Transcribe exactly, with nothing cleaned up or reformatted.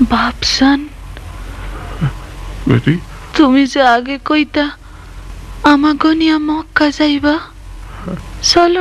বাপসান বেটি তুমি যে আগে কইতা আমাগো নিয়া মক্কা যাইবা চলো